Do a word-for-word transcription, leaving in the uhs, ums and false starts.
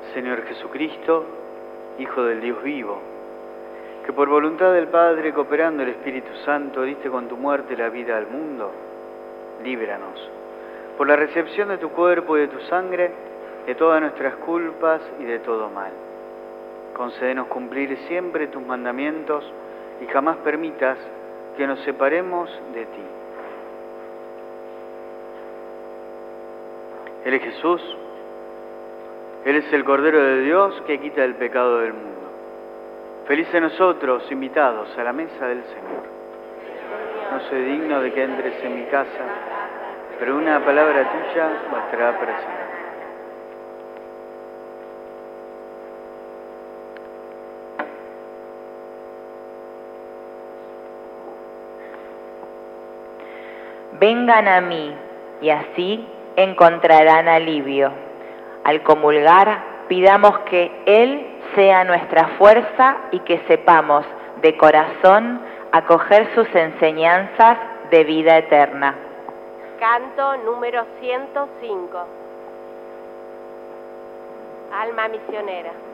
Señor Jesucristo, Hijo del Dios vivo, que por voluntad del Padre, cooperando el Espíritu Santo, diste con tu muerte la vida al mundo, líbranos, por la recepción de tu cuerpo y de tu sangre, de todas nuestras culpas y de todo mal. Concédenos cumplir siempre tus mandamientos y jamás permitas que nos separemos de ti. Él es Jesús, Él es el Cordero de Dios que quita el pecado del mundo. Felices nosotros, invitados a la mesa del Señor. No soy digno de que entres en mi casa, pero una palabra tuya bastará para siempre. Vengan a mí, y así encontrarán alivio. Al comulgar, pidamos que Él sea nuestra fuerza y que sepamos de corazón acoger sus enseñanzas de vida eterna. Canto número ciento cinco. Alma misionera.